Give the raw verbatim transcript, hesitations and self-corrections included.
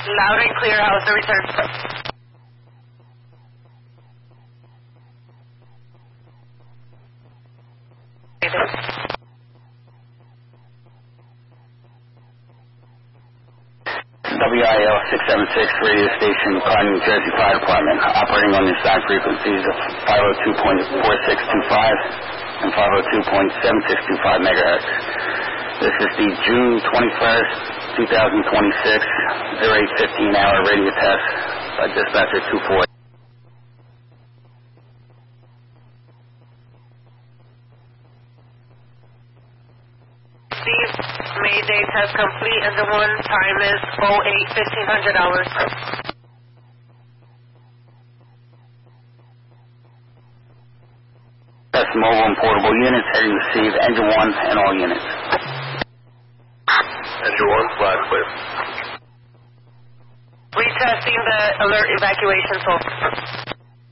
Loud and clear. How's the return? W I L six seven six radio station, Kearny, New Jersey Fire Department, operating on the assigned frequencies of five oh two point four six two five and five oh two point seven six two five megahertz. This is the June twenty-first, twenty twenty-six, oh eight fifteen hour radio test by dispatcher two four. Steve, Mayday test complete, and the one time is oh eight fifteen hundred hours. Test mobile and portable units, heading receive engine one and all units. Engine one, flag clear. Retesting the alert evacuation tool.